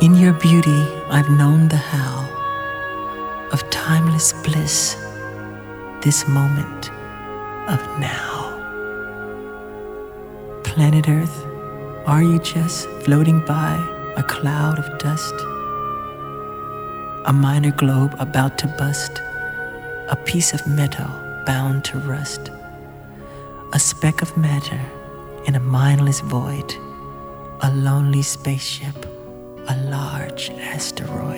In your beauty, I've known the how of timeless bliss, this moment of now. Planet Earth, are you just floating by a cloud of dust? A minor globe about to bust, a piece of metal bound to rust, a speck of matter in a mindless void, a lonely spaceship, a large asteroid.